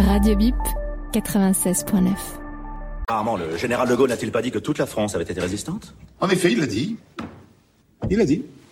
Radio Bip 96.9. Apparemment, le général de Gaulle n'a-t-il pas dit que toute la France avait été résistante ? En effet, il l'a dit. Il l'a dit.